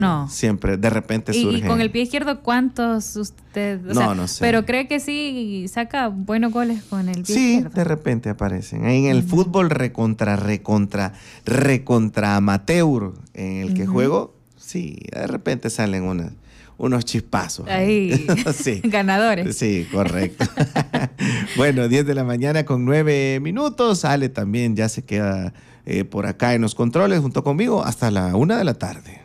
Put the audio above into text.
No. Siempre, de repente surge. ¿Y con el pie izquierdo cuántos usted? No sé. Pero cree que sí saca buenos goles con el pie Sí, izquierdo. de repente aparecen. En el fútbol recontra amateur en el que juego, sí, de repente salen unos chispazos. Ahí, sí. ganadores. Sí, correcto. Bueno, 10 de la mañana con 9 minutos. Ale también ya se queda por acá en los controles junto conmigo hasta la 1 de la tarde.